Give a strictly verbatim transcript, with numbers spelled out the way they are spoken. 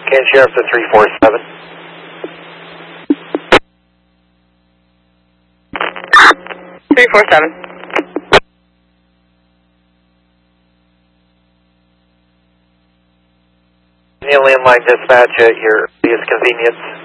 Can Sheriff to three four seven. three four seven. Neil Landline dispatch at your earliest convenience.